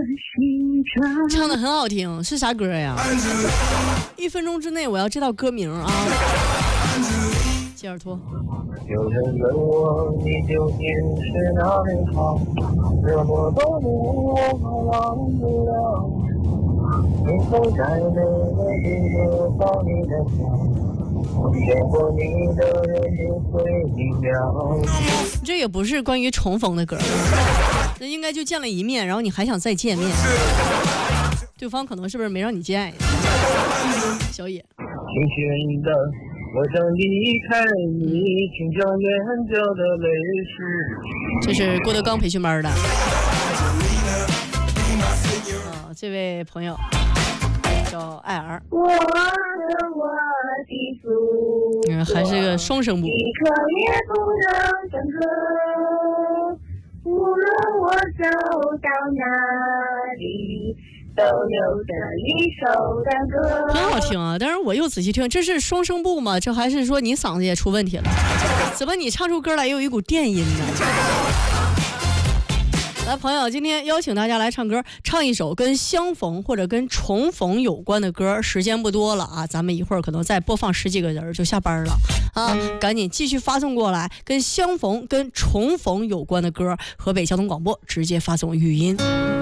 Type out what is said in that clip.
唱得很好听，是啥歌呀？1分钟之内我要知道歌名啊。吉尔托。 有人问我你究竟是哪里好，这么多年我忘不了，你总在每个地方放你的笑，见过你的人不会明了。 这也不是关于重逢的歌，那应该就见了一面，然后你还想再见面，对方可能是不是没让你见呀？小野， 轻轻的我想离开你，请将眼角的泪湿。 这是郭德纲培训班的。这位朋友叫艾尔， 我的父， 还是个双声部。 一刻也不能整合，无论我走到哪里，都有着一首的歌。 很好听啊，但是我又仔细听，这是双声部吗？这还是说你嗓子也出问题了？怎么你唱出歌来又有一股电音呢？来，朋友，今天邀请大家来唱歌，唱一首跟相逢或者跟重逢有关的歌。时间不多了啊，咱们一会儿可能再播放10几个人就下班了啊，赶紧继续发送过来，跟相逢、跟重逢有关的歌，河北交通广播直接发送语音。